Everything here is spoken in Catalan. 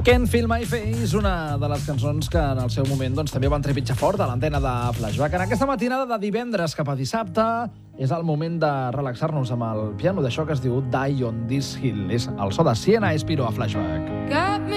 Can't Feel My Face, una de les cançons que en el seu moment també van trepitjar fort a l'antena de Flashback. En aquesta matinada de divendres cap a dissabte és el moment de relaxar-nos amb el piano d'això que es diu Die on This Hill. És el so de Sienna Espiro a Flashback.